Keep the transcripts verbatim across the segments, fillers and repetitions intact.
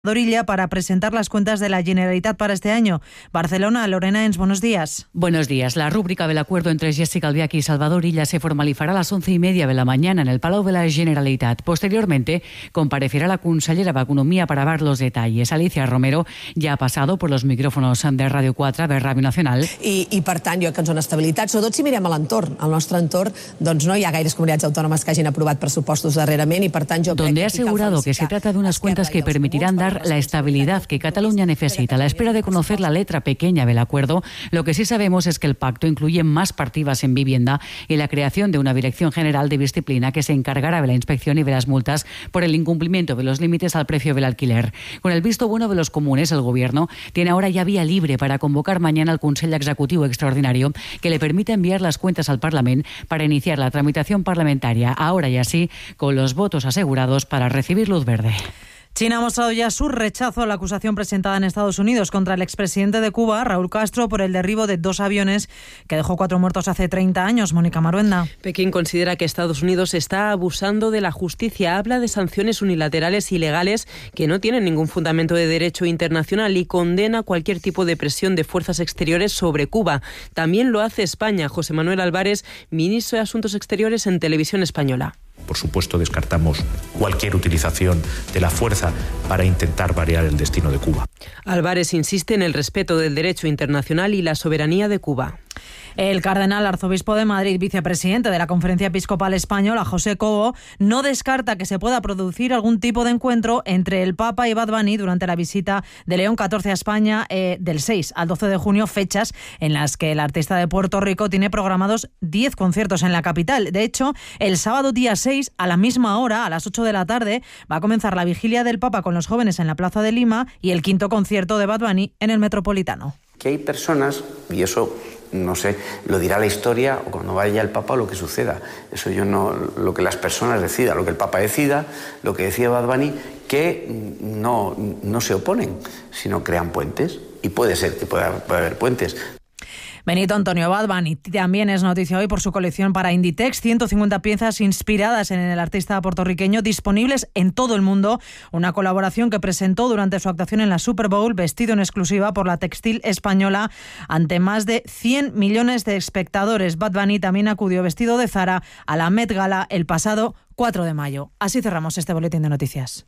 Dorilla para presentar las cuentas de la Generalitat para este año. Barcelona, Lorena Ens, buenos días. Buenos días. La rúbrica del acuerdo entre Jessica Albiach y Salvador Illa se formalizará a las once y media de la mañana en el Palau de la Generalitat. Posteriormente, comparecerá la consellera d'Economia para ver los detalles. Alicia Romero ya ha pasado por los micrófonos de Radio cuatro, de Radio Nacional. I, i per tant, jo que ens dona estabilitat, sobretot si mirem a l'entorn. Al nostre entorn, doncs no hi ha gaires comunitats autònomes que hagin aprovat pressupostos darrerament i per tant jo Donde crec ha asegurado que se trata de unas cuentas que permitirán dar la estabilidad que Cataluña necesita. A la espera de conocer la letra pequeña del acuerdo, lo que sí sabemos es que el pacto incluye más partidas en vivienda y la creación de una Dirección General de Disciplina que se encargará de la inspección y de las multas por el incumplimiento de los límites al precio del alquiler. Con el visto bueno de los comunes, el Gobierno tiene ahora ya vía libre para convocar mañana al Consell Executiu Extraordinario que le permita enviar las cuentas al Parlamento para iniciar la tramitación parlamentaria, ahora y así, con los votos asegurados para recibir luz verde. China ha mostrado ya su rechazo a la acusación presentada en Estados Unidos contra el expresidente de Cuba, Raúl Castro, por el derribo de dos aviones que dejó cuatro muertos hace treinta años. Mónica Maruenda. Pekín considera que Estados Unidos está abusando de la justicia. Habla de sanciones unilaterales ilegales que no tienen ningún fundamento de derecho internacional y condena cualquier tipo de presión de fuerzas exteriores sobre Cuba. También lo hace España. José Manuel Álvarez, ministro de Asuntos Exteriores en Televisión Española. Por supuesto, descartamos cualquier utilización de la fuerza para intentar variar el destino de Cuba. Álvarez insiste en el respeto del derecho internacional y la soberanía de Cuba. El cardenal arzobispo de Madrid, vicepresidente de la Conferencia Episcopal Española, José Cobo, no descarta que se pueda producir algún tipo de encuentro entre el Papa y Bad Bunny durante la visita de León catorce a España eh, del seis al doce de junio, fechas en las que el artista de Puerto Rico tiene programados diez conciertos en la capital. De hecho, el sábado día seis, a la misma hora, a las ocho de la tarde, va a comenzar la vigilia del Papa con los jóvenes en la Plaza de Lima y el quinto concierto de Bad Bunny en el Metropolitano. Que hay personas, y eso no sé, lo dirá la historia o cuando vaya el Papa o lo que suceda. Eso yo no, lo que las personas decidan, lo que el Papa decida, lo que decía Bad Bunny, que no, no se oponen, sino crean puentes. Y puede ser que pueda, pueda haber puentes. Benito Antonio Bad Bunny también es noticia hoy por su colección para Inditex, ciento cincuenta piezas inspiradas en el artista puertorriqueño disponibles en todo el mundo, una colaboración que presentó durante su actuación en la Super Bowl, vestido en exclusiva por la textil española ante más de cien millones de espectadores. Bad Bunny también acudió vestido de Zara a la Met Gala el pasado cuatro de mayo. Así cerramos este boletín de noticias.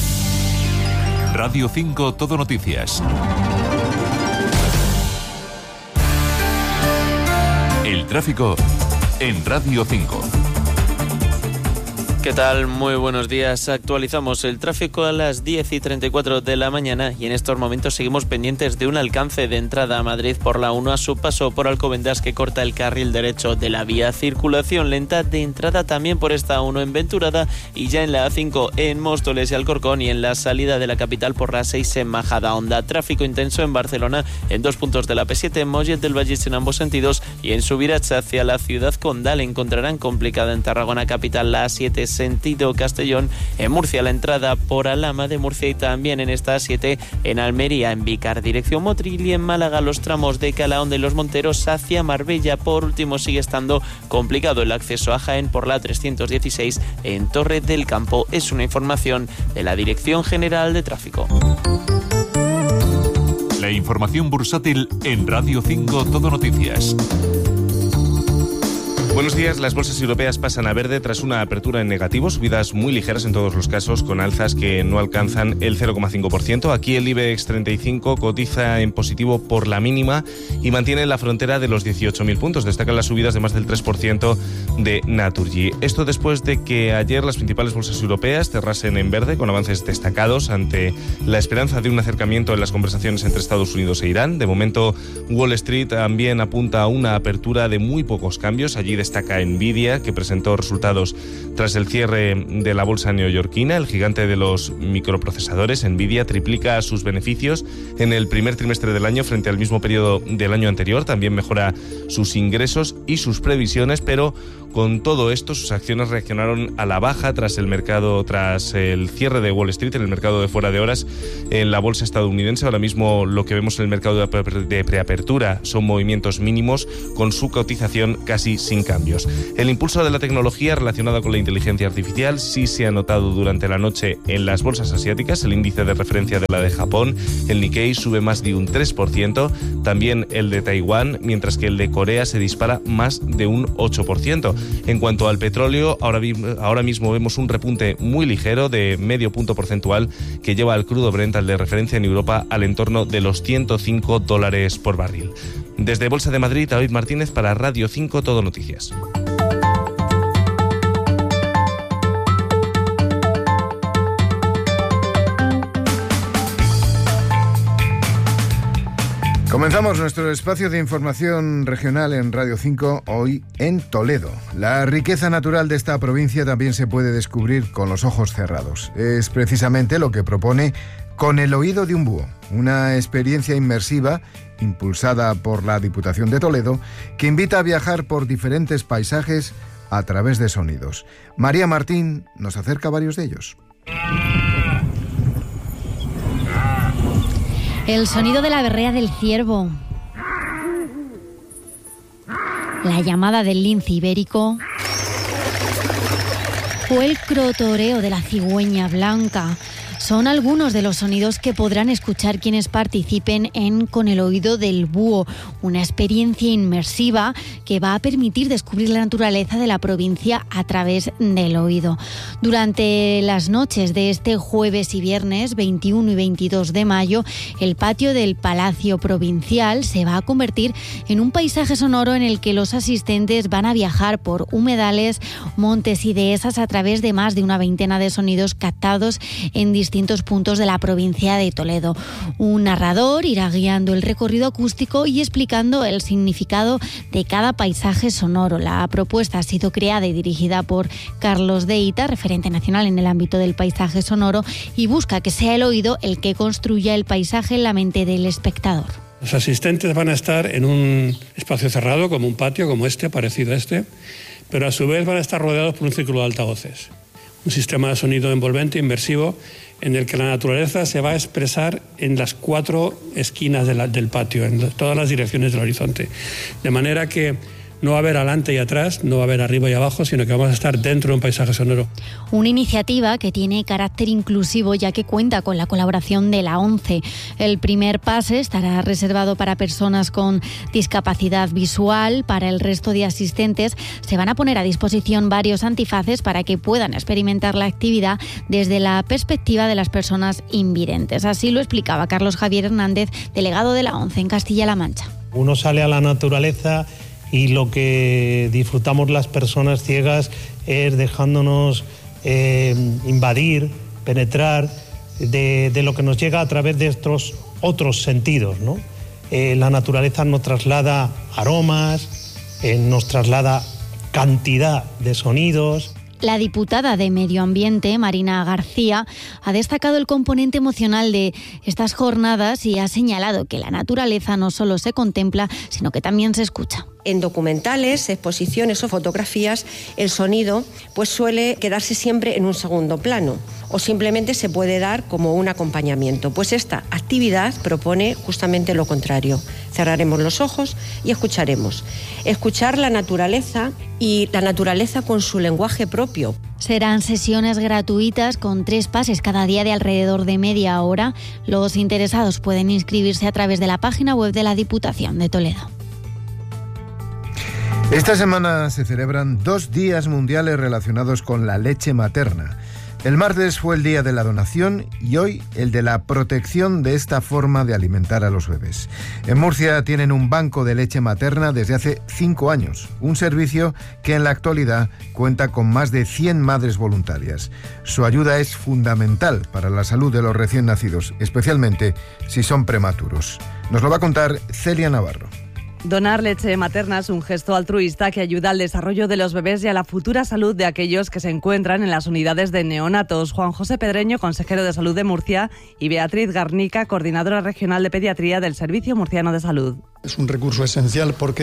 Radio cinco Todo Noticias. El tráfico en Radio cinco. ¿Qué tal? Muy buenos días. Actualizamos el tráfico a las diez y treinta y cuatro de la mañana y en estos momentos seguimos pendientes de un alcance de entrada a Madrid por la uno a su paso por Alcobendas que corta el carril derecho de la vía. Circulación lenta de entrada también por esta uno en Venturada y ya en la A cinco en Móstoles y Alcorcón y en la salida de la capital por la seis en Majadahonda. Tráfico intenso en Barcelona en dos puntos de la P siete en Mollet del Vallès en ambos sentidos y en subirats hacia la ciudad condal encontrarán complicada en Tarragona capital la A siete sentido Castellón, en Murcia la entrada por Alhama de Murcia y también en esta A siete en Almería, en Vícar dirección Motril y en Málaga los tramos de Calahón de los Monteros hacia Marbella. Por último sigue estando complicado el acceso a Jaén por la trescientos dieciséis en Torre del Campo. Es una información de la Dirección General de Tráfico. La información bursátil en Radio cinco Todo Noticias. Buenos días. Las bolsas europeas pasan a verde tras una apertura en negativo, subidas muy ligeras en todos los casos, con alzas que no alcanzan el cero coma cinco por ciento. Aquí el IBEX treinta y cinco cotiza en positivo por la mínima y mantiene la frontera de los dieciocho mil puntos. Destacan las subidas de más del tres por ciento de Naturgy. Esto después de que ayer las principales bolsas europeas cerrasen en verde, con avances destacados ante la esperanza de un acercamiento en las conversaciones entre Estados Unidos e Irán. De momento, Wall Street también apunta a una apertura de muy pocos cambios. Allí destaca Nvidia, que presentó resultados tras el cierre de la bolsa neoyorquina. El gigante de los microprocesadores, Nvidia, triplica sus beneficios en el primer trimestre del año frente al mismo periodo del año anterior. También mejora sus ingresos y sus previsiones, pero con todo esto sus acciones reaccionaron a la baja tras el mercado, tras el cierre de Wall Street en el mercado de fuera de horas en la bolsa estadounidense. Ahora mismo lo que vemos en el mercado de preapertura son movimientos mínimos con su cotización casi sin cambio. cambios. El impulso de la tecnología relacionada con la inteligencia artificial sí se ha notado durante la noche en las bolsas asiáticas. El índice de referencia de la de Japón, el Nikkei, sube más de un tres por ciento, también el de Taiwán, mientras que el de Corea se dispara más de un ocho por ciento. En cuanto al petróleo, ahora, ahora mismo vemos un repunte muy ligero de medio punto porcentual que lleva al crudo Brent, al de referencia en Europa, al entorno de los ciento cinco dólares por barril. Desde Bolsa de Madrid, David Martínez para Radio cinco Todo Noticias. Comenzamos nuestro espacio de información regional en Radio cinco, hoy en Toledo. La riqueza natural de esta provincia también se puede descubrir con los ojos cerrados. Es precisamente lo que propone Con el oído de un búho, una experiencia inmersiva impulsada por la Diputación de Toledo que invita a viajar por diferentes paisajes a través de sonidos. María Martín nos acerca a varios de ellos. El sonido de la berrea del ciervo, la llamada del lince ibérico o el crotoreo de la cigüeña blanca son algunos de los sonidos que podrán escuchar quienes participen en Con el oído del búho, una experiencia inmersiva que va a permitir descubrir la naturaleza de la provincia a través del oído. Durante las noches de este jueves y viernes veintiuno y veintidós de mayo, el patio del Palacio Provincial se va a convertir en un paisaje sonoro en el que los asistentes van a viajar por humedales, montes y dehesas a través de más de una veintena de sonidos captados en distintos puntos de la provincia de Toledo. Un narrador irá guiando el recorrido acústico y explicando el significado de cada paisaje sonoro. La propuesta ha sido creada y dirigida por Carlos Deita, referente nacional en el ámbito del paisaje sonoro, y busca que sea el oído el que construya el paisaje en la mente del espectador. Los asistentes van a estar en un espacio cerrado, como un patio, como este, parecido a este, pero a su vez van a estar rodeados por un círculo de altavoces. Un sistema de sonido envolvente, inmersivo, en el que la naturaleza se va a expresar en las cuatro esquinas de la, del patio, en todas las direcciones del horizonte. De manera que no va a haber adelante y atrás, no va a haber arriba y abajo, sino que vamos a estar dentro de un paisaje sonoro. Una iniciativa que tiene carácter inclusivo, ya que cuenta con la colaboración de la ONCE. El primer pase estará reservado para personas con discapacidad visual. Para el resto de asistentes se van a poner a disposición varios antifaces para que puedan experimentar la actividad desde la perspectiva de las personas invidentes. Así lo explicaba Carlos Javier Hernández, delegado de la ONCE en Castilla-La Mancha. Uno sale a la naturaleza y lo que disfrutamos las personas ciegas es dejándonos eh, invadir, penetrar de, de lo que nos llega a través de estos otros sentidos, ¿no? Eh, la naturaleza nos traslada aromas, eh, nos traslada cantidad de sonidos. La diputada de Medio Ambiente, Marina García, ha destacado el componente emocional de estas jornadas y ha señalado que la naturaleza no solo se contempla, sino que también se escucha. En documentales, exposiciones o fotografías, el sonido pues suele quedarse siempre en un segundo plano o simplemente se puede dar como un acompañamiento. Pues esta actividad propone justamente lo contrario. Cerraremos los ojos y escucharemos. Escuchar la naturaleza y la naturaleza con su lenguaje propio. Serán sesiones gratuitas con tres pases cada día de alrededor de media hora. Los interesados pueden inscribirse a través de la página web de la Diputación de Toledo. Esta semana se celebran dos días mundiales relacionados con la leche materna. El martes fue el día de la donación y hoy el de la protección de esta forma de alimentar a los bebés. En Murcia tienen un banco de leche materna desde hace cinco años, un servicio que en la actualidad cuenta con más de cien madres voluntarias. Su ayuda es fundamental para la salud de los recién nacidos, especialmente si son prematuros. Nos lo va a contar Celia Navarro. Donar leche materna es un gesto altruista que ayuda al desarrollo de los bebés y a la futura salud de aquellos que se encuentran en las unidades de neonatos. Juan José Pedreño, consejero de Salud de Murcia, y Beatriz Garnica, coordinadora regional de pediatría del Servicio Murciano de Salud. Es un recurso esencial porque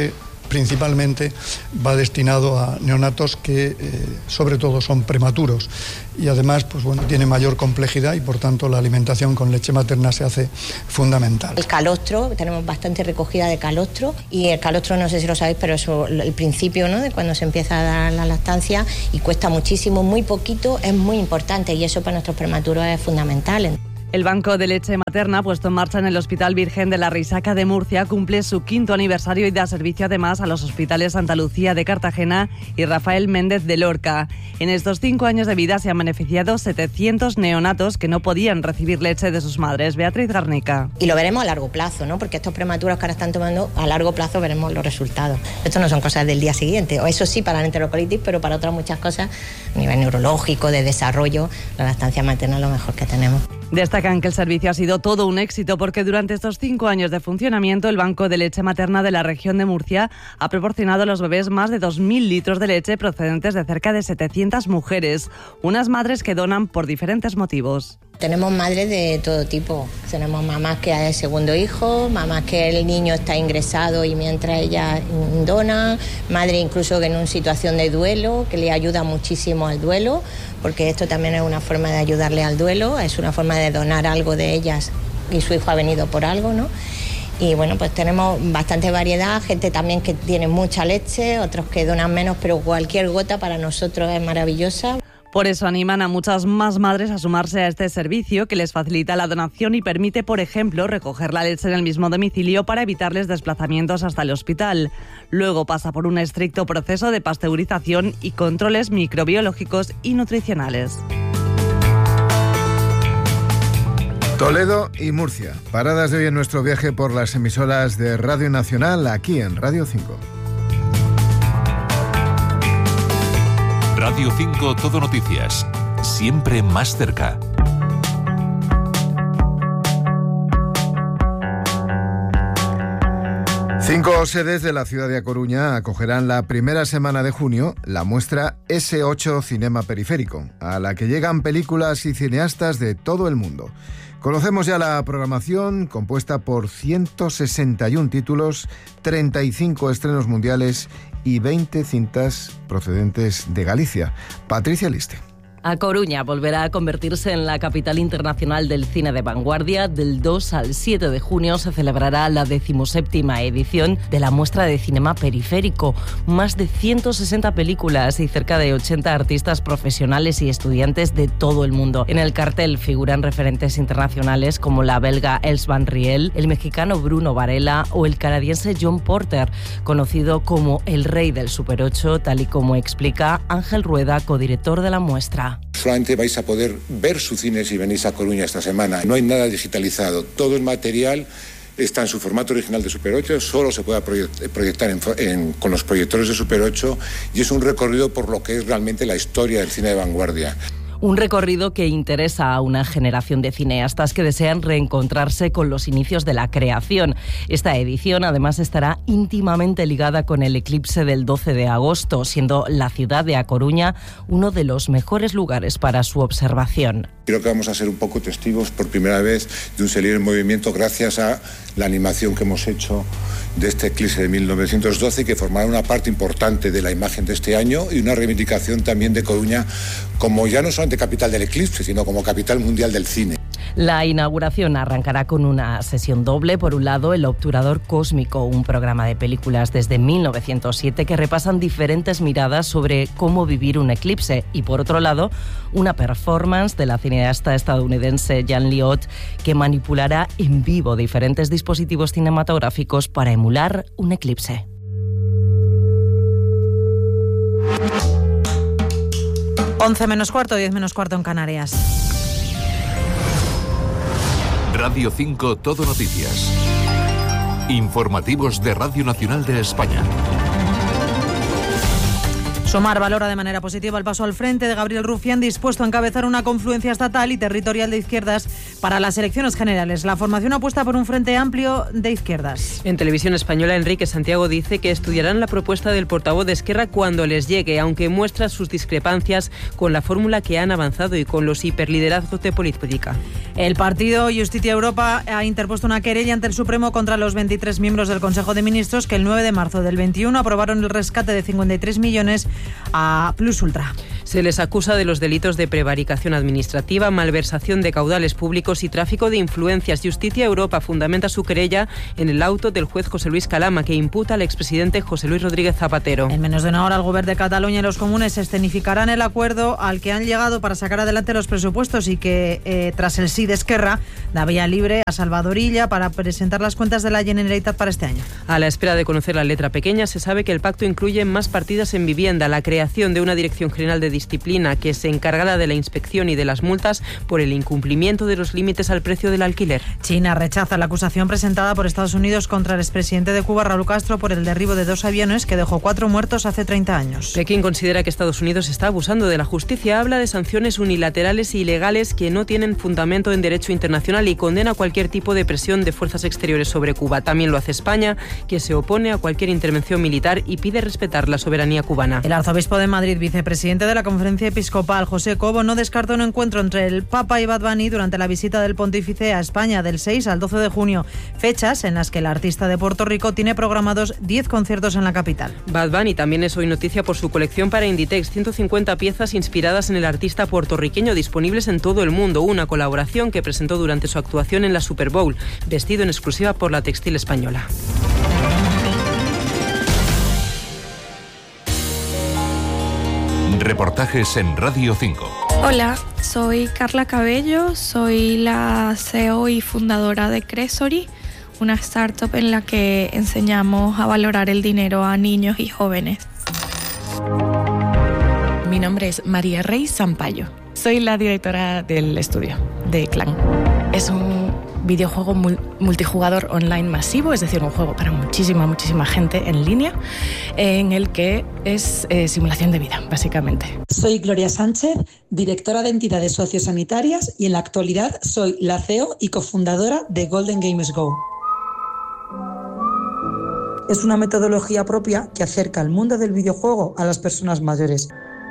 Principalmente va destinado a neonatos que eh, sobre todo son prematuros y además pues bueno, tiene mayor complejidad y por tanto la alimentación con leche materna se hace fundamental. El calostro, tenemos bastante recogida de calostro y el calostro no sé si lo sabéis, pero es el principio, ¿no?, de cuando se empieza a dar la lactancia y cuesta muchísimo, muy poquito, es muy importante y eso para nuestros prematuros es fundamental. El Banco de Leche Materna, puesto en marcha en el Hospital Virgen de la Risaca de Murcia, cumple su quinto aniversario y da servicio además a los hospitales Santa Lucía de Cartagena y Rafael Méndez de Lorca. En estos cinco años de vida se han beneficiado setecientos neonatos que no podían recibir leche de sus madres. Beatriz Garnica. Y lo veremos a largo plazo, ¿no?, porque estos prematuros que ahora están tomando, a largo plazo veremos los resultados. Esto no son cosas del día siguiente, o eso sí para la enterocolitis, pero para otras muchas cosas, a nivel neurológico, de desarrollo, la lactancia materna es lo mejor que tenemos. Destacan que el servicio ha sido todo un éxito porque durante estos cinco años de funcionamiento el Banco de Leche Materna de la región de Murcia ha proporcionado a los bebés más de dos mil litros de leche procedentes de cerca de setecientas mujeres, unas madres que donan por diferentes motivos. Tenemos madres de todo tipo, tenemos mamás que hay segundo hijo, mamás que el niño está ingresado y mientras ella dona, madre incluso que en una situación de duelo, que le ayuda muchísimo al duelo, porque esto también es una forma de ayudarle al duelo, es una forma de donar algo de ellas y su hijo ha venido por algo, ¿no? Y bueno, pues tenemos bastante variedad, gente también que tiene mucha leche, otros que donan menos, pero cualquier gota para nosotros es maravillosa. Por eso animan a muchas más madres a sumarse a este servicio que les facilita la donación y permite, por ejemplo, recoger la leche en el mismo domicilio para evitarles desplazamientos hasta el hospital. Luego pasa por un estricto proceso de pasteurización y controles microbiológicos y nutricionales. Toledo y Murcia. Paradas de hoy en nuestro viaje por las emisoras de Radio Nacional aquí en Radio cinco. Radio cinco Todo Noticias, siempre más cerca. Cinco sedes de la ciudad de A Coruña acogerán la primera semana de junio la muestra ese ocho Cinema Periférico, a la que llegan películas y cineastas de todo el mundo. Conocemos ya la programación, compuesta por ciento sesenta y uno títulos, treinta y cinco estrenos mundiales y veinte cintas procedentes de Galicia. Patricia Liste. A Coruña volverá a convertirse en la capital internacional del cine de vanguardia. Del dos al siete de junio se celebrará la decimoséptima edición de la muestra de Cinema Periférico. Más de ciento sesenta películas y cerca de ochenta artistas profesionales y estudiantes de todo el mundo. En el cartel figuran referentes internacionales como la belga Els Van Riel, el mexicano Bruno Varela o el canadiense John Porter, conocido como el rey del Super ocho, tal y como explica Ángel Rueda, codirector de la muestra. Solamente vais a poder ver su cine si venís a Coruña esta semana. No hay nada digitalizado. Todo el material está en su formato original de Super ocho, solo se puede proyectar en, en, con los proyectores de Super ocho y es un recorrido por lo que es realmente la historia del cine de vanguardia. Un recorrido que interesa a una generación de cineastas que desean reencontrarse con los inicios de la creación. Esta edición además estará íntimamente ligada con el eclipse del doce de agosto, siendo la ciudad de A Coruña uno de los mejores lugares para su observación. Creo que vamos a ser un poco testigos por primera vez de un salir en movimiento gracias a la animación que hemos hecho de este eclipse de mil novecientos doce, que formará una parte importante de la imagen de este año y una reivindicación también de Coruña como ya no solamente capital del eclipse, sino como capital mundial del cine. La inauguración arrancará con una sesión doble. Por un lado, El Obturador Cósmico, un programa de películas desde mil novecientos siete que repasan diferentes miradas sobre cómo vivir un eclipse. Y por otro lado, una performance de la cineasta estadounidense Jan Liot que manipulará en vivo diferentes dispositivos cinematográficos para emular un eclipse. once menos cuarto, diez menos cuarto en Canarias. Radio cinco Todo Noticias. Informativos de Radio Nacional de España. Sumar valora de manera positiva el paso al frente de Gabriel Rufián, dispuesto a encabezar una confluencia estatal y territorial de izquierdas Para las elecciones generales, la formación apuesta por un frente amplio de izquierdas. En Televisión Española, Enrique Santiago dice que estudiarán la propuesta del portavoz de Esquerra cuando les llegue, aunque muestra sus discrepancias con la fórmula que han avanzado y con los hiperliderazgos de política. El partido Justicia Europa ha interpuesto una querella ante el Supremo contra los veintitrés miembros del Consejo de Ministros que el nueve de marzo del veintiuno aprobaron el rescate de cincuenta y tres millones a Plus Ultra. Se les acusa de los delitos de prevaricación administrativa, malversación de caudales públicos y tráfico de influencias. Justicia Europa fundamenta su querella en el auto del juez José Luis Calama, que imputa al expresidente José Luis Rodríguez Zapatero. En menos de una hora, el Gobierno de Cataluña y los comunes escenificarán el acuerdo al que han llegado para sacar adelante los presupuestos y que, eh, tras el sí de Esquerra, da vía libre a Salvador Illa para presentar las cuentas de la Generalitat para este año. A la espera de conocer la letra pequeña, se sabe que el pacto incluye más partidas en vivienda, la creación de una Dirección General de Disciplina que se encargará de la inspección y de las multas por el incumplimiento de los límites al precio del alquiler. China rechaza la acusación presentada por Estados Unidos contra el expresidente de Cuba, Raúl Castro, por el derribo de dos aviones que dejó cuatro muertos hace treinta años. Pekín considera que Estados Unidos está abusando de la justicia, habla de sanciones unilaterales e ilegales que no tienen fundamento en derecho internacional y condena cualquier tipo de presión de fuerzas exteriores sobre Cuba. También lo hace España, que se opone a cualquier intervención militar y pide respetar la soberanía cubana. El arzobispo de Madrid, vicepresidente de la Conferencia Episcopal, José Cobo, no descarta un encuentro entre el Papa y Bad Bunny durante la visita del pontífice a España del seis al doce de junio, fechas en las que el artista de Puerto Rico tiene programados diez conciertos en la capital. Bad Bunny también es hoy noticia por su colección para Inditex, ciento cincuenta piezas inspiradas en el artista puertorriqueño disponibles en todo el mundo, una colaboración que presentó durante su actuación en la Super Bowl, vestido en exclusiva por la Textil Española. Reportajes en Radio cinco. Hola, soy Carla Cabello, soy la C E O y fundadora de Cresori, una startup en la que enseñamos a valorar el dinero a niños y jóvenes. Mi nombre es María Rey Sampaio. Soy la directora del estudio de Clan. Es un videojuego multijugador online masivo, es decir, un juego para muchísima, muchísima gente en línea, en el que es eh, simulación de vida, básicamente. Soy Gloria Sánchez, directora de entidades sociosanitarias y en la actualidad soy la C E O y cofundadora de Golden Games Go. Es una metodología propia que acerca el mundo del videojuego a las personas mayores.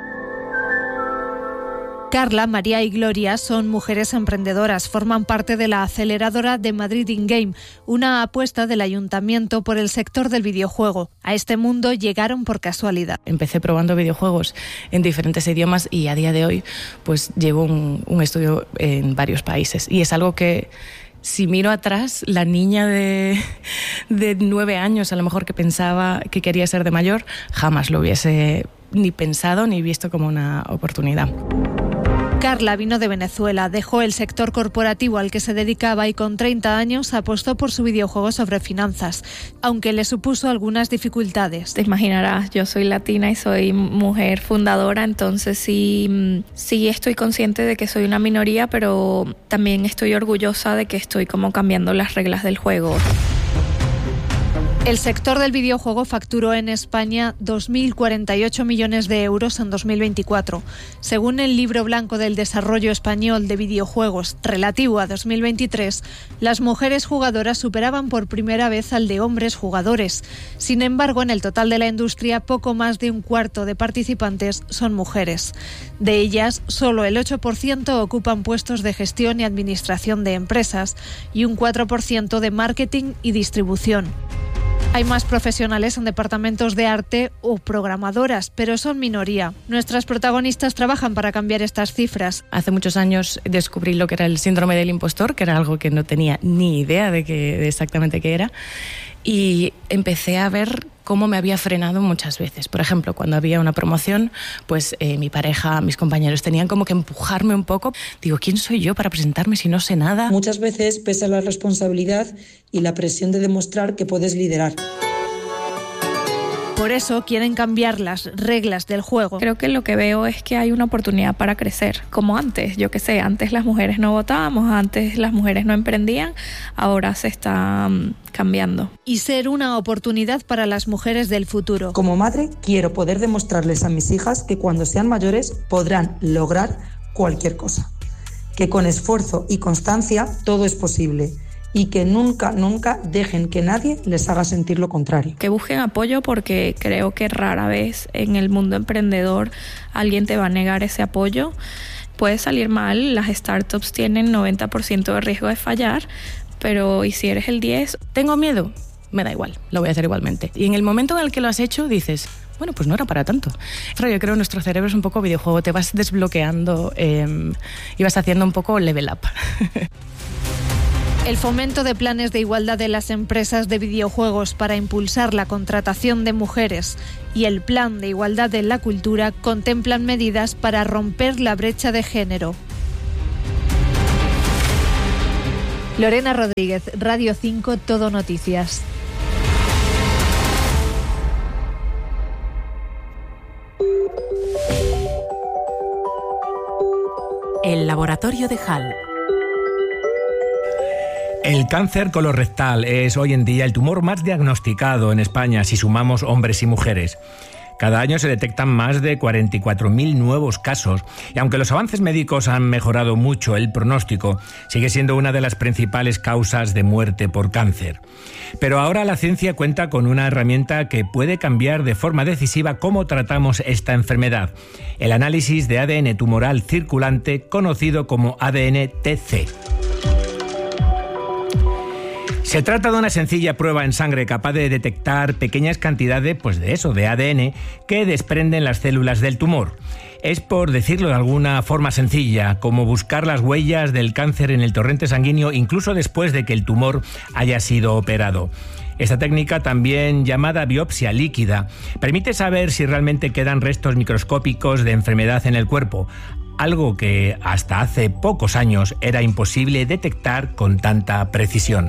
Carla, María y Gloria son mujeres emprendedoras, forman parte de la aceleradora de Madrid In-Game, una apuesta del ayuntamiento por el sector del videojuego. A este mundo llegaron por casualidad. Empecé probando videojuegos en diferentes idiomas y a día de hoy pues llevo un, un estudio en varios países y es algo que, si miro atrás, la niña de, de nueve años a lo mejor que pensaba que quería ser de mayor, jamás lo hubiese ni pensado ni visto como una oportunidad. Carla vino de Venezuela, dejó el sector corporativo al que se dedicaba y con treinta años apostó por su videojuego sobre finanzas, aunque le supuso algunas dificultades. Te imaginarás, yo soy latina y soy mujer fundadora, entonces sí, sí estoy consciente de que soy una minoría, pero también estoy orgullosa de que estoy como cambiando las reglas del juego. El sector del videojuego facturó en España dos mil cuarenta y ocho millones de euros en dos mil veinticuatro. Según el Libro Blanco del Desarrollo Español de Videojuegos relativo a dos mil veintitrés, las mujeres jugadoras superaban por primera vez al de hombres jugadores. Sin embargo, en el total de la industria, poco más de un cuarto de participantes son mujeres. De ellas, solo el ocho por ciento ocupan puestos de gestión y administración de empresas y un cuatro por ciento de marketing y distribución. Hay más profesionales en departamentos de arte o programadoras, pero son minoría. Nuestras protagonistas trabajan para cambiar estas cifras. Hace muchos años descubrí lo que era el síndrome del impostor, que era algo que no tenía ni idea de, que, de exactamente qué era. Y empecé a ver cómo me había frenado muchas veces. Por ejemplo, cuando había una promoción, pues eh, mi pareja, mis compañeros tenían como que empujarme un poco. Digo, ¿quién soy yo para presentarme si no sé nada? Muchas veces pesa la responsabilidad y la presión de demostrar que puedes liderar. Por eso quieren cambiar las reglas del juego. Creo que lo que veo es que hay una oportunidad para crecer, como antes. Yo qué sé, antes las mujeres no votábamos, antes las mujeres no emprendían, ahora se está um, cambiando. Y ser una oportunidad para las mujeres del futuro. Como madre, quiero poder demostrarles a mis hijas que cuando sean mayores podrán lograr cualquier cosa. que con esfuerzo y constancia todo es posible y que nunca, nunca dejen que nadie les haga sentir lo contrario. Que busquen apoyo, porque creo que rara vez en el mundo emprendedor alguien te va a negar ese apoyo. Puede salir mal, las startups tienen noventa por ciento de riesgo de fallar, pero ¿y si eres el diez? ¿Tengo miedo? Me da igual, lo voy a hacer igualmente. Y en el momento en el que lo has hecho dices, bueno, pues no era para tanto. Pero yo creo que nuestro cerebro es un poco videojuego, te vas desbloqueando eh, y vas haciendo un poco level up. El fomento de planes de igualdad de las empresas de videojuegos para impulsar la contratación de mujeres y el plan de igualdad de la cultura contemplan medidas para romper la brecha de género. Lorena Rodríguez, Radio cinco, Todo Noticias. El laboratorio de Hall. El cáncer colorectal es hoy en día el tumor más diagnosticado en España si sumamos hombres y mujeres. Cada año se detectan más de cuarenta y cuatro mil nuevos casos y aunque los avances médicos han mejorado mucho el pronóstico, sigue siendo una de las principales causas de muerte por cáncer. Pero ahora la ciencia cuenta con una herramienta que puede cambiar de forma decisiva cómo tratamos esta enfermedad: el análisis de A D N tumoral circulante, conocido como A D N T C. Se trata de una sencilla prueba en sangre capaz de detectar pequeñas cantidades, pues de eso, de A D N, que desprenden las células del tumor. Es, por decirlo de alguna forma sencilla, como buscar las huellas del cáncer en el torrente sanguíneo incluso después de que el tumor haya sido operado. Esta técnica, también llamada biopsia líquida, permite saber si realmente quedan restos microscópicos de enfermedad en el cuerpo, algo que hasta hace pocos años era imposible detectar con tanta precisión.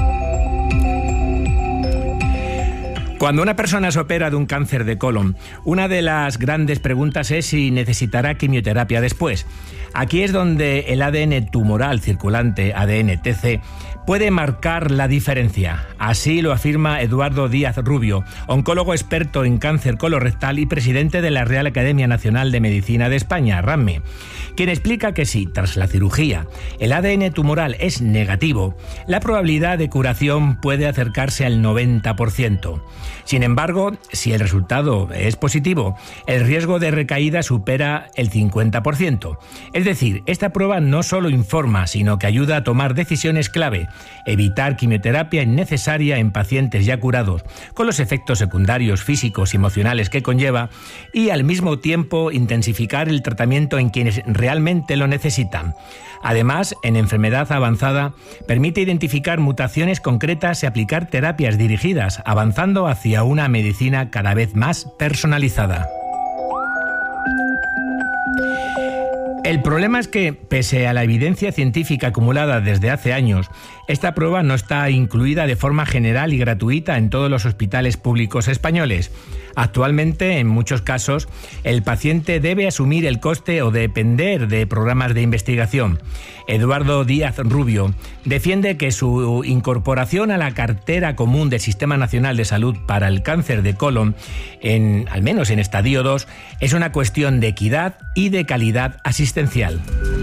Cuando una persona se opera de un cáncer de colon, una de las grandes preguntas es si necesitará quimioterapia después. Aquí es donde el A D N tumoral circulante, A D N T C, puede marcar la diferencia. Así lo afirma Eduardo Díaz Rubio, oncólogo experto en cáncer colorectal y presidente de la Real Academia Nacional de Medicina de España, RAME, quien explica que si, tras la cirugía, el A D N tumoral es negativo, la probabilidad de curación puede acercarse al noventa por ciento. Sin embargo, si el resultado es positivo, el riesgo de recaída supera el cincuenta por ciento. Es decir, esta prueba no solo informa, sino que ayuda a tomar decisiones clave: evitar quimioterapia innecesaria en pacientes ya curados, con los efectos secundarios físicos y emocionales que conlleva, y al mismo tiempo intensificar el tratamiento en quienes realmente lo necesitan. Además, en enfermedad avanzada, permite identificar mutaciones concretas y aplicar terapias dirigidas, avanzando hacia una medicina cada vez más personalizada. El problema es que, pese a la evidencia científica acumulada desde hace años, esta prueba no está incluida de forma general y gratuita en todos los hospitales públicos españoles. Actualmente, en muchos casos, el paciente debe asumir el coste o depender de programas de investigación. Eduardo Díaz Rubio defiende que su incorporación a la cartera común del Sistema Nacional de Salud para el Cáncer de Colon, en, al menos en estadio dos, es una cuestión de equidad y de calidad asistencial.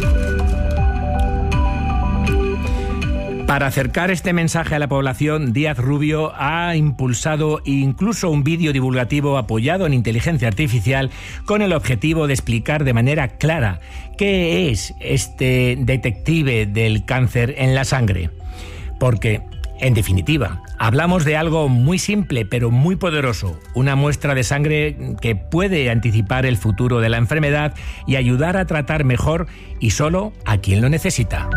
Para acercar este mensaje a la población, Díaz Rubio ha impulsado incluso un vídeo divulgativo apoyado en inteligencia artificial con el objetivo de explicar de manera clara qué es este detective del cáncer en la sangre. Porque, en definitiva, hablamos de algo muy simple pero muy poderoso, una muestra de sangre que puede anticipar el futuro de la enfermedad y ayudar a tratar mejor y solo a quien lo necesita.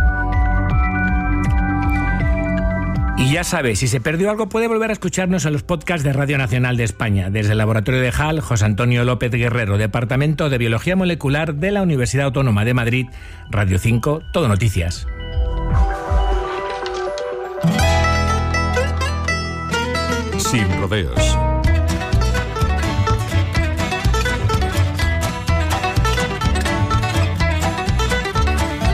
Y ya sabe, si se perdió algo puede volver a escucharnos en los podcasts de Radio Nacional de España. Desde el Laboratorio de Hall, José Antonio López Guerrero, Departamento de Biología Molecular de la Universidad Autónoma de Madrid, Radio cinco, Todo Noticias. Sin rodeos.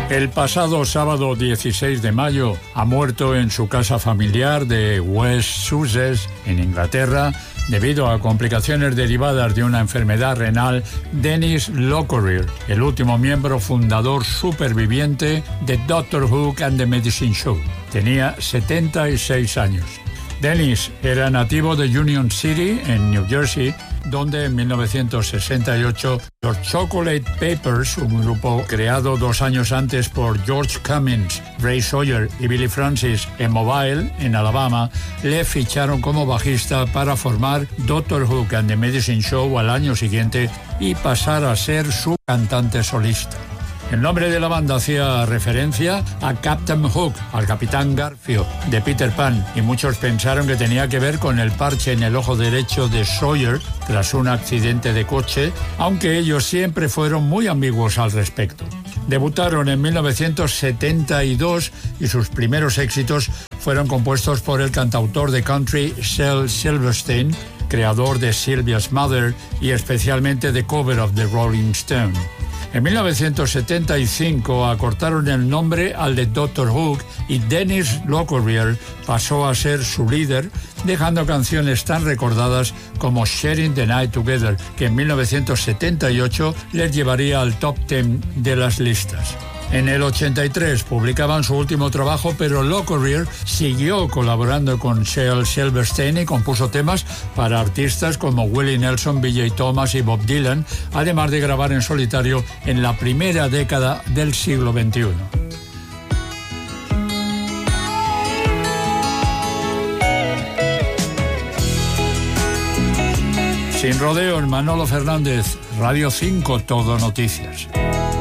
El pasado sábado dieciséis de mayo ha muerto en su casa familiar de West Sussex, en Inglaterra, debido a complicaciones derivadas de una enfermedad renal, Denis Lockyer, el último miembro fundador superviviente de Doctor Who and the Medicine Show. Tenía setenta y seis años. Denis era nativo de Union City, en New Jersey, donde en mil novecientos sesenta y ocho los Chocolate Papers, un grupo creado dos años antes por George Cummings, Ray Sawyer y Billy Francis en Mobile, en Alabama, le ficharon como bajista para formar Doctor Who and the Medicine Show al año siguiente y pasar a ser su cantante solista. El nombre de la banda hacía referencia a Captain Hook, al Capitán Garfio de Peter Pan, y muchos pensaron que tenía que ver con el parche en el ojo derecho de Sawyer tras un accidente de coche, aunque ellos siempre fueron muy ambiguos al respecto. Debutaron en mil novecientos setenta y dos y sus primeros éxitos fueron compuestos por el cantautor de country Shel Silverstein, creador de Sylvia's Mother y especialmente de Cover of the Rolling Stone. En mil novecientos setenta y cinco acortaron el nombre al de Doctor Who y Denis Lockyer pasó a ser su líder, dejando canciones tan recordadas como Sharing the Night Together, que en mil novecientos setenta y ocho les llevaría al top diez de las listas. En el ochenta y tres publicaban su último trabajo, pero Lockyer siguió colaborando con Shel Silverstein y compuso temas para artistas como Willie Nelson, B J Thomas y Bob Dylan, además de grabar en solitario en la primera década del siglo veintiuno. Sin rodeos, Manolo Fernández, Radio cinco, Todo Noticias.